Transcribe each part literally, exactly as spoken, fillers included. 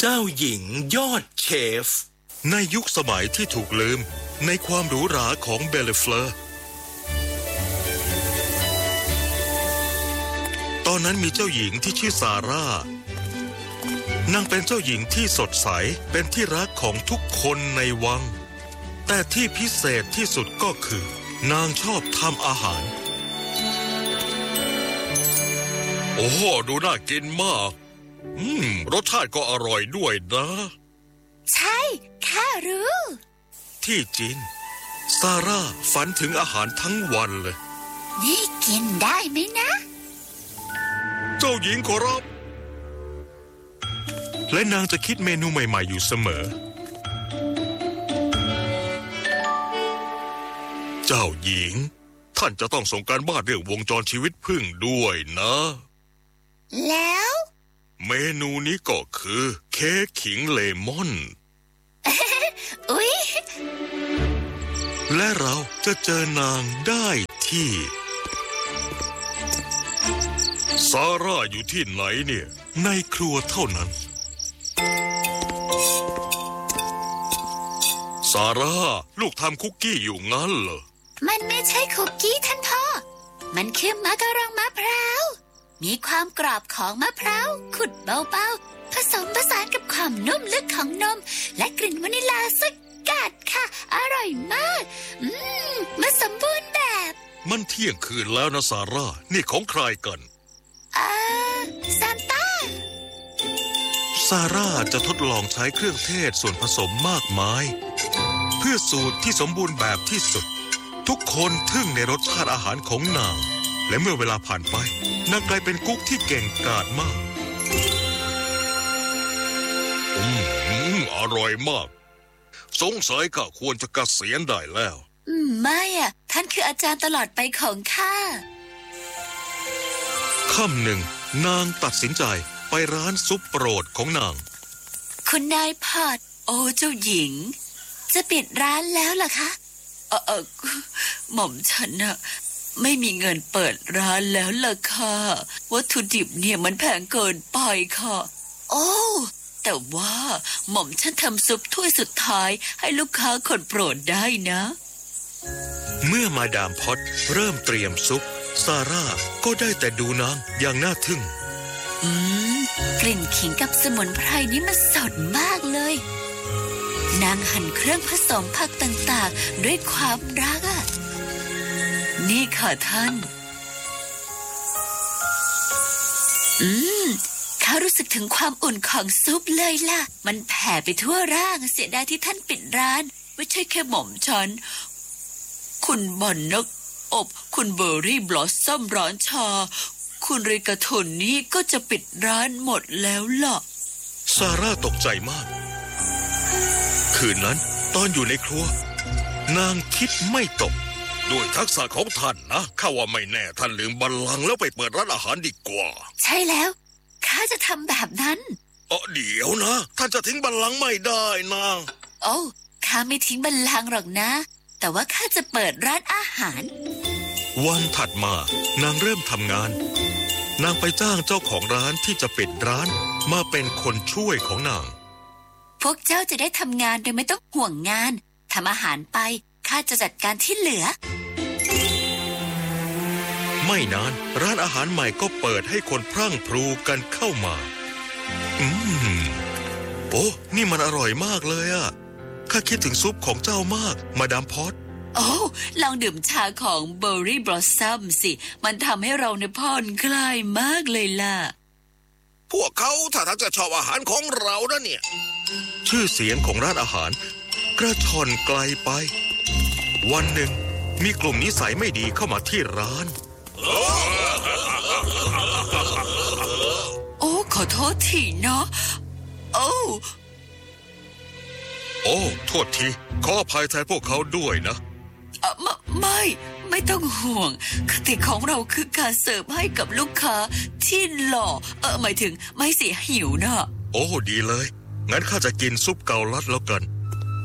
เจ้าหญิงยอดเชฟในยุคสมัยที่ถูกลืมในความหรูหราของเบลเลฟเลอร์ตอนนั้นมีเจ้าหญิงที่ชื่อซาร่านางเป็นเจ้าหญิงที่สดใสเป็นที่รักของทุกคนในวังแต่ที่พิเศษที่สุดก็คือนางชอบทำอาหารโอ้โหดูน่ากินมากอืมรสชาติก็อร่อยด้วยนะใช่ข้ารู้ที่จริงซาร่าฝันถึงอาหารทั้งวันเลยนี่กินได้ไหมนะเจ้าหญิงขอรับและนางจะคิดเมนูใหม่ๆอยู่เสมอเจ้าหญิงท่านจะต้องส่งการบ้านเรื่องวงจรชีวิตผึ้งด้วยนะแล้วเมนูนี้ก็คือเค้กขิงเลมอนอุ๊ยและเราจะเจอนางได้ที่ซาร่าอยู่ที่ไหนเนี่ยในครัวเท่านั้นซาร่าลูกทำคุกกี้อยู่งั้นเหรอมันไม่ใช่คุกกี้ท่านพ่อมันคือมะกะรองมะพร้าวมีความกรอบของมะพร้าวขุดเบาๆผสมผสานกับความนุ่มลึกของนมและกลิ่นวานิลลาสกัดค่ะอร่อยมากอืมมันสมบูรณ์แบบมันเที่ยงคืนแล้วนะซาร่านี่ของใครกันอ่าซานต้าซาร่าจะทดลองใช้เครื่องเทศส่วนผสมมากมายเพื่อสูตรที่สมบูรณ์แบบที่สุดทุกคนทึ่งในรสชาติอาหารของนางและเมื่อเวลาผ่านไปนางกลายเป็นกุ๊กที่เก่งกาจมากอืมอร่อยมากสงสัยข้าควรจะเกษียณได้แล้วอืมไม่อ่ะท่านคืออาจารย์ตลอดไปของข้าค่ำหนึ่งนางตัดสินใจไปร้านซุปโปรดของนางคุณนายพอดโอ้เจ้าหญิงจะปิดร้านแล้วล่ะคะเออเออหม่อมฉันน่ะไม่มีเงินเปิดร้านแล้วล่ะค่ะวัตถุดิบเนี่ยมันแพงเกินไปค่ะโอ้แต่ว่าหม่อมฉันทำซุปถ้วยสุดท้ายให้ลูกค้าคนโปรดได้นะเมื่อมาดามพอตเริ่มเตรียมซุปซาร่าก็ได้แต่ดูนางอย่างน่าทึ่งอืมกลิ่นขิงกับสมุนไพรนี่มันสดมากเลยนางหั่นเครื่องผสมผักต่างๆด้วยความรักอ่ะนี่ค่ะท่านอืมข้ารู้สึกถึงความอุ่นของซุปเลยล่ะมันแผ่ไปทั่วร่างเสียดายที่ท่านปิดร้านไม่ใช่แค่หม่อมฉันคุณบอนนกอบคุณเบอร์รี่บลอสซัมร้านชาคุณเรกาโทนนี้ก็จะปิดร้านหมดแล้วล่ะซาร่าตกใจมากคืนนั้นตอนอยู่ในครัวนางคิดไม่ตกด้วยทักษะของท่านนะข้าว่าไม่แน่ท่านลืมบัลลังก์แล้วไปเปิดร้านอาหารดีกว่าใช่แล้วข้าจะทำแบบนั้นอ๋อเดี๋ยวนะท่านจะทิ้งบัลลังก์ไม่ได้นะโอ้ข้าไม่ทิ้งบัลลังก์หรอกนะแต่ว่าข้าจะเปิดร้านอาหารวันถัดมานางเริ่มทำงานนางไปจ้างเจ้าของร้านที่จะปิดร้านมาเป็นคนช่วยของนางพวกเจ้าจะได้ทำงานโดยไม่ต้องห่วงงานทำอาหารไปข้าจะจัดการที่เหลือไม่นานร้านอาหารใหม่ก็เปิดให้คนพรั่งพรูกันเข้ามาอืมโอ้นี่มันอร่อยมากเลยอะข้าคิดถึงซุปของเจ้ามากมาดามพอตโอ้ลองดื่มชาของเบอร์รี่บลอสซัมสิมันทำให้เราในผ่อนคลายมากเลยล่ะพวกเขาถ้าทางจะชอบอาหารของเรานะเนี่ยชื่อเสียงของร้านอาหารกระชอนไกลไปวันหนึ่งมีกลุ่มนิสัยไม่ดีเข้ามาที่ร้านโอ้ขอโทษทีนะโอ้โอ้โทษทีขออภัยแทนพวกเขาด้วยนะเออไม่ไม่ไม่ต้องห่วงคติของเราคือการเสิร์ฟให้กับลูกค้าที่หล่อเออหมายถึงไม่เสียหิวนะโอ้ดีเลยงั้นข้าจะกินซุปเกาลัดแล้วกัน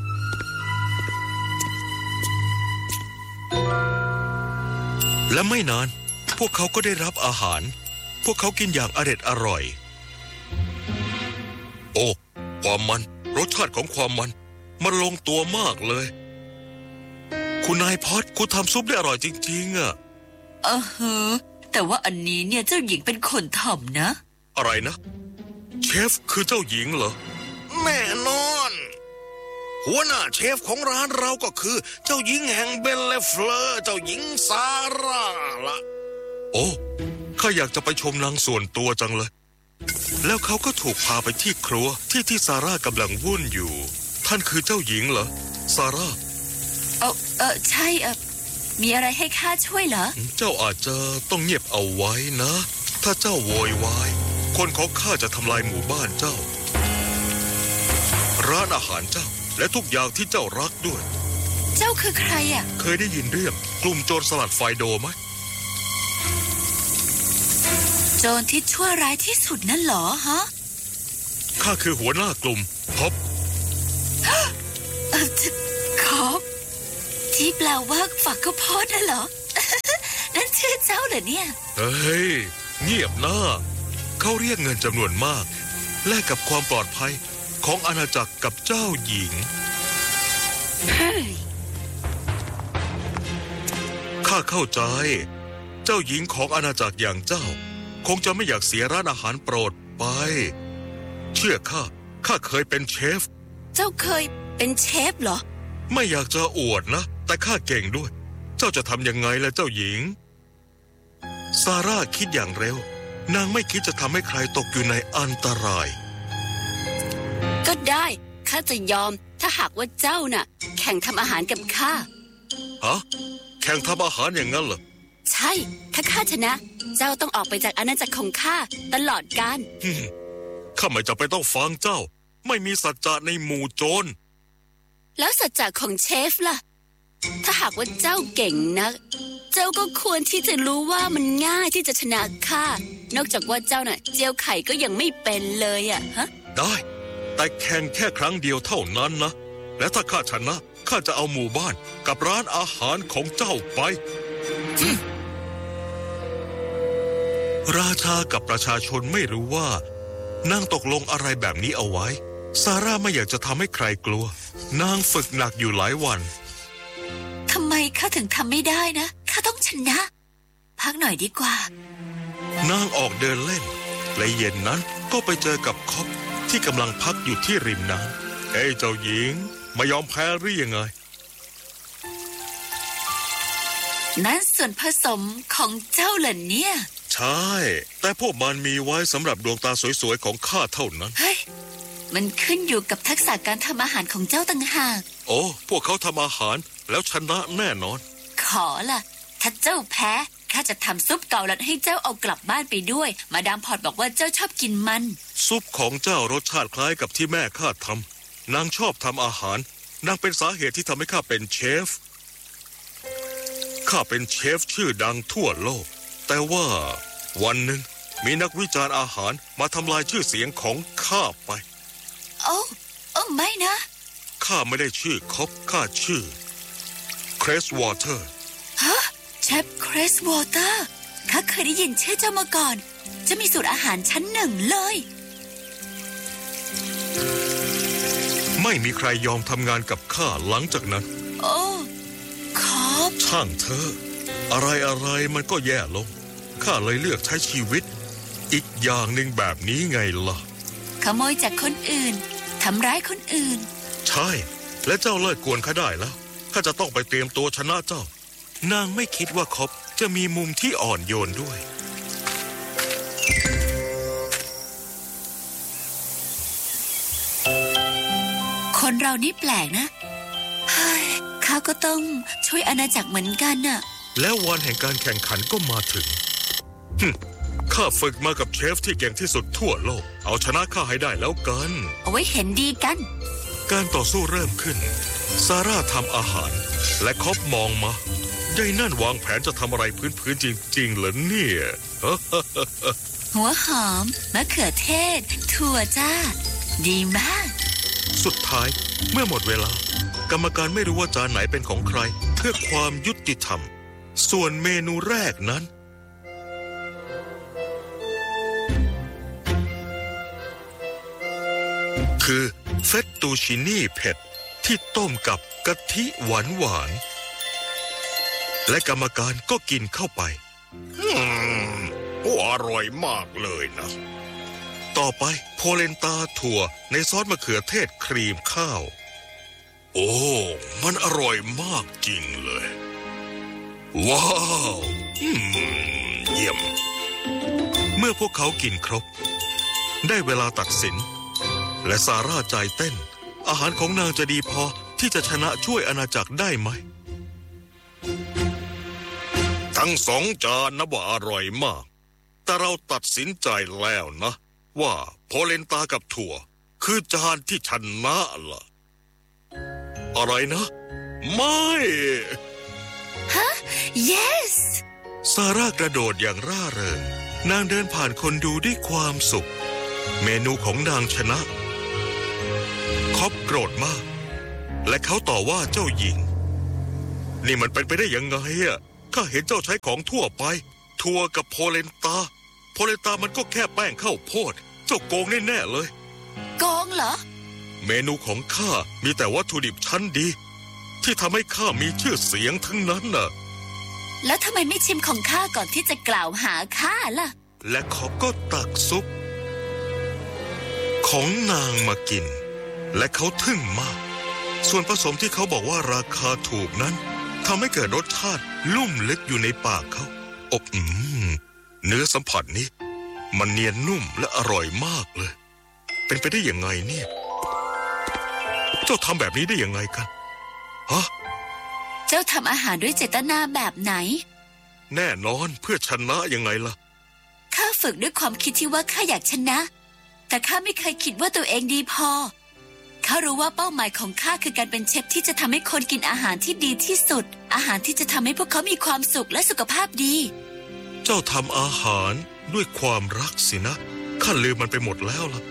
และไม่นานพวกเขาก็ได้รับอาหารพวกเขากินอย่างอร็ดอร่อยโอ้ความมันรสชาติของความมันมันลงตัวมากเลยคุณนายพอดคุณทำซุปได้อร่อยจริงๆอ่ะเออฮะแต่ว่าอันนี้เนี่ยเจ้าหญิงเป็นคนทำนะอะไรนะเชฟคือเจ้าหญิงเหรอแน่นอนหัวหน้าเชฟของร้านเราก็คือเจ้าหญิงแห่งเบลเลฟเลอร์เจ้าหญิงซาร่าละโอ้ข้าอยากจะไปชมนางส่วนตัวจังเลยแล้วเขาก็ถูกพาไปที่ครัวที่ที่ซาร่ากำลังวุ่นอยู่ท่านคือเจ้าหญิงเหรอซาร่าเออเออใช่เออมีอะไรให้ข้าช่วยเหรอเจ้าอาจจะต้องเงียบเอาไว้นะถ้าเจ้าโวยวายคนของข้าจะทำลายหมู่บ้านเจ้าร้านอาหารเจ้าและทุกอย่างที่เจ้ารักด้วยเจ้าคือใครอ่ะเคยได้ยินเรื่องกลุ่มโจรสลัดไฟโดไหมโจรที่ชั่วร้ายที่สุดนั่นเหรอฮะข้าคือหัวหน้ากลุ่มท็อปคอปที่แปลว่าฝักข้าวโพดน่ะเหรอ นั่นชื่อเจ้าเหรอเนี่ยเฮ้ยเงียบนะเขาเรียกเงินจำนวนมากแลกกับความปลอดภัยของอาณาจักรกับเจ้าหญิงข้าเข้าใจเจ้าหญิงของอาณาจักรอย่างเจ้าคงจะไม่อยากเสียร้านอาหารโปรดไปเชื่อข้าข้าเคยเป็นเชฟเจ้าเคยเป็นเชฟเหรอไม่อยากจะอวดนะแต่ข้าเก่งด้วยเจ้าจะทำยังไงล่ะเจ้าหญิงซาร่าคิดอย่างเร็วนางไม่คิดจะทำให้ใครตกอยู่ในอันตรายก็ได้ข้าจะยอมถ้าหากว่าเจ้าน่ะแข่งทำอาหารกับข้าฮะแข่งทำอาหารอย่างนั้นเหรอใช่ถ้าข้าชนะเจ้าต้องออกไปจากอาณาจักรของข้าตลอดกาลข้าไม่จำเป็นต้องฟังเจ้าไม่มีสัจจะในหมู่โจรแล้วสัจจะของเชฟล่ะถ้าหากว่าเจ้าเก่งนักเจ้าก็ควรที่จะรู้ว่ามันง่ายที่จะชนะข้านอกจากว่าเจ้าน่ะเจียวไข่ก็ยังไม่เป็นเลยอ่ะฮะได้แต่แข่งแค่ครั้งเดียวเท่านั้นนะและถ้าข้าชนะข้าจะเอาหมู่บ้านกับร้านอาหารของเจ้าไปราชากับประชาชนไม่รู้ว่านางตกลงอะไรแบบนี้เอาไว้ซาร่าไม่อยากจะทำให้ใครกลัวนางฝึกหนักอยู่หลายวันทำไมข้าถึงทำไม่ได้นะข้าต้องชนะพักหน่อยดีกว่านางออกเดินเล่นและเย็นนั้นก็ไปเจอกับคอปที่กำลังพักอยู่ที่ริมน้ำเอ้ยเจ้าหญิงไม่ยอมแพ้หรือยังไงนั่นส่วนผสมของเจ้าเหรอเนี่ยใช่แต่พวกมันมีไว้สำหรับดวงตาสวยๆของข้าเท่านั้นเฮ้ยมันขึ้นอยู่กับทักษะการทำอาหารของเจ้าต่างหากโอ้พวกเขาทำอาหารแล้วชนะแน่นอนขอล่ะถ้าเจ้าแพ้ข้าจะทำซุปเกาลัดให้เจ้าเอากลับบ้านไปด้วยมาดามพอร์ตบอกว่าเจ้าชอบกินมันซุปของเจ้ารสชาติคล้ายกับที่แม่ข้าทำนางชอบทำอาหารนางเป็นสาเหตุที่ทำให้ข้าเป็นเชฟข้าเป็นเชฟชื่อดังทั่วโลกแต่ว่าวันหนึ่งมีนักวิจารณ์อาหารมาทำลายชื่อเสียงของข้าไปโอ้โอ้ไม่นะข้าไม่ได้ชื่อคอปข้าชื่อเครสวอเตอร์ฮะเชฟเครสวอเตอร์ข้าเคยได้ยินชื่อเจ้ามาก่อนจะมีสูตรอาหารชั้นหนึ่งเลยไม่มีใครยอมทำงานกับข้าหลังจากนั้นโอ้คอปช่างเธออะไรอะไรมันก็แย่ลงข้าเลยเลือกใช้ชีวิตอีกอย่างหนึ่งแบบนี้ไงล่ะขโมยจากคนอื่นทำร้ายคนอื่นใช่และเจ้าเลิกกวนข้าได้แล้วข้าจะต้องไปเตรียมตัวชนะเจ้านางไม่คิดว่าคอปจะมีมุมที่อ่อนโยนด้วยคนเรานี่แปลกนะเฮ้ยข้าก็ต้องช่วยอาณาจักรเหมือนกันน่ะแล้ววันแห่งการแข่งขันก็มาถึงข้าฝึกมากับเชฟที่เก่งที่สุดทั่วโลกเอาชนะข้าให้ได้แล้วกันเอาไว้เห็นดีกันการต่อสู้เริ่มขึ้นซาร่าทำอาหารและคอปมองมายายนั่นวางแผนจะทำอะไรพื้นๆจริงๆเหรอเนี่ยหัวหอมมะเขือเทศถั่วจ้าดีมากสุดท้ายเมื่อหมดเวลากรรมการไม่รู้ว่าจานไหนเป็นของใครเพื่อความยุติธรรมส่วนเมนูแรกนั้นคคือเฟตตูชินี่เผ็ดที่ต้มกับกะทิหวานหวานและกรรมการก็กินเข้าไปอืมโอ้อร่อยมากเลยนะต่อไปโพเลนตาถั่วในซอสมะเขือเทศครีมข้าวโอ้มันอร่อยมากจริงเลยว้าวอืมเยี่ยมเมื่อพวกเขากินครบได้เวลาตัดสินและซาร่าใจเต้นอาหารของนางจะดีพอที่จะชนะช่วยอาณาจักรได้ไหมทั้งสองจานนะว่าอร่อยมากแต่เราตัดสินใจแล้วนะว่าโพเลนตากับถั่วคือจานที่ชนะล่ะอะไรนะไม่ฮะ yes ซาร่ากระโดดอย่างร่าเริงนางเดินผ่านคนดูด้วยความสุขเมนูของนางชนะคอบโกรธมากและเขาต่อว่าเจ้าหญิงนี่มันเป็นไปได้ยังไงอ่ะข้าเห็นเจ้าใช้ของทั่วไปถั่วกับโพเลนตาโพเลนตามันก็แค่แป้งข้าวโพดเจ้าโกงแน่ๆเลยโกงเหรอเมนูของข้ามีแต่วัตถุดิบชั้นดีที่ทำให้ข้ามีชื่อเสียงทั้งนั้นน่ะแล้วทำไมไม่ชิมของข้าก่อนที่จะกล่าวหาข้าล่ะและขอบก็ตักซุปของนางมากินและเขาทึ่งมากส่วนผสมที่เขาบอกว่าราคาถูกนั้นทำให้เกิดรสชาติลุ่มลึกอยู่ในปากเขาอบอืมเนื้อสัมผัสนี้มันเนียนนุ่มและอร่อยมากเลยเป็นไปได้ยังไงเนี่ยเจ้าทำแบบนี้ได้ยังไงกันฮะเจ้าทำอาหารด้วยเจตนาแบบไหนแน่นอนเพื่อชนะยังไงล่ะข้าฝึกด้วยความคิดที่ว่าข้าอยากชนะแต่ข้าไม่เคยคิดว่าตัวเองดีพอข้ารู้ว่าเป้าหมายของข้าคือการเป็นเชฟที่จะทำให้คนกินอาหารที่ดีที่สุดอาหารที่จะทำให้พวกเขามีความสุขและสุขภาพดีเจ้าทำอาหารด้วยความรักสินะข้าลืมมันไปหมดแล้วล่ะ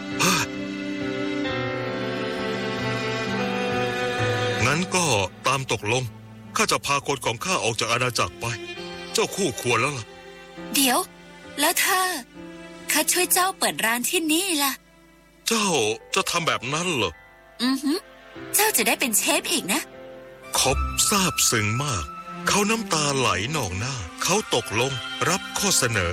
งั้นก็ตามตกลงข้าจะพาคนของข้าออกจากอาณาจักรไปเจ้าคู่ควรแล้วล่ะเดี๋ยวแล้วถ้าข้าช่วยเจ้าเปิดร้านที่นี่ล่ะเจ้าจะทำแบบนั้นเหรออือฮึเจ้าจะได้เป็นเชฟอีกนะคอบซาบซึ้งมากเขาน้ำตาไหลนองหน้าเขาตกลงรับข้อเสนอ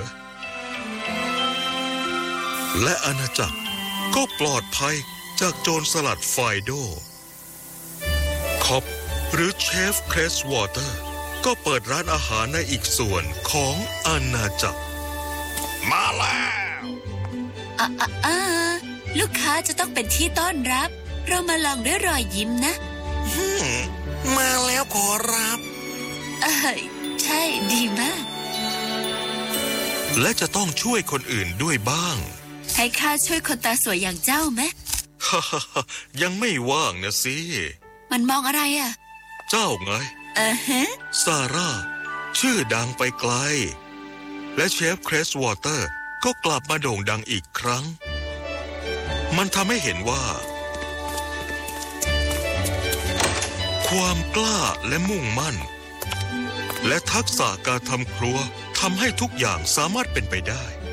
และอาณาจักรก็ปลอดภัยจากโจรสลัดไฟโดคอบหรือเชฟเครสวอเตอร์ก็เปิดร้านอาหารในอีกส่วนของอาณาจักรมาแล้วอ่ะอ่ะอ่ะลูกค้าจะต้องเป็นที่ต้อนรับเรามาลองด้วยรอยยิ้มนะมาแล้วขอรับเออใช่ดีมากและจะต้องช่วยคนอื่นด้วยบ้างให้ข้าช่วยคนตาสวยอย่างเจ้าไหมยังไม่ว่างนะสิมันมองอะไรอ่ะเจ้าไงเออฮะซาร่าชื่อดังไปไกลและเชฟเครสวอเตอร์ก็กลับมาโด่งดังอีกครั้งมันทำให้เห็นว่าความกล้าและมุ่งมั่นและทักษะการทำครัวทำให้ทุกอย่างสามารถเป็นไปได้